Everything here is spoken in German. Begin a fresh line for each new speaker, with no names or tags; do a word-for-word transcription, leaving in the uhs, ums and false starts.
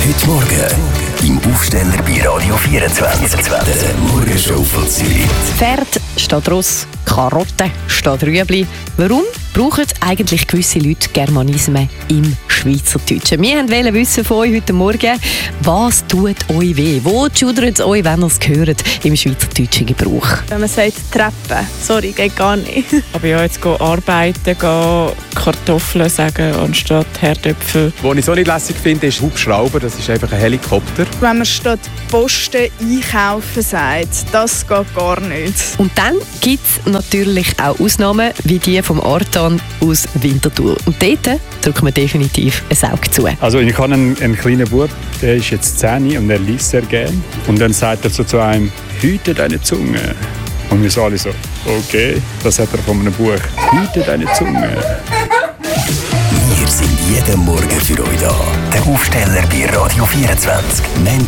Heute Morgen im Aufsteller bei Radio vierundzwanzig. Der Morgenshow von Zürich.
Pferd statt Ross, Karotte statt Rüebli. Warum brauchen eigentlich gewisse Leute Germanismen im Schweizerdeutschen? Wir wollten wissen von euch heute Morgen, was tut euch weh? Wo schudert es euch, wenn ihr es hört, im schweizerdeutschen Gebrauch?
Wenn man sagt Treppen, sorry, geht gar nicht.
Aber ja, jetzt gehen arbeiten, gehen Kartoffeln sagen anstatt Herdöpfel.
Was ich so nicht lässig finde, ist Hubschrauber. Das ist einfach ein Helikopter.
Wenn man statt Posten einkaufen sagt, das geht gar nicht.
Und dann gibt es natürlich auch Ausnahmen, wie die vom Artan aus Winterthur. Und dort drücken wir definitiv ein Auge zu.
Also ich habe einen, einen kleinen Bub, der ist jetzt zehn und er liest sehr gern. Und dann sagt er so zu einem, hüte deine Zunge. Und wir so alle so, okay, das hat er von einem Buch. Hüte deine Zunge.
Wir sind jeden Morgen für euch da. Der Aufsteller bei Radio vierundzwanzig.